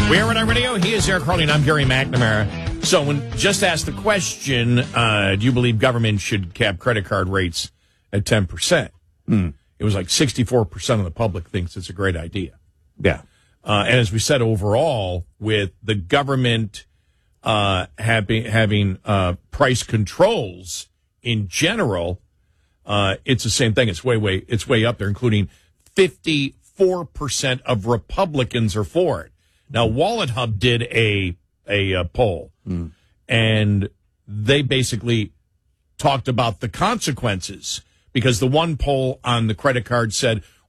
We are at our radio. He is Eric Harley, and I'm Gary McNamara. So when just asked the question, do you believe government should cap credit card rates at 10%? It was like 64% of the public thinks it's a great idea. Yeah. And as we said, overall, with the government having price controls in general, it's the same thing. It's way up there, including 54% of Republicans are for it. Now, Wallet Hub did a poll, and they basically talked about the consequences, because the one poll on the credit card said,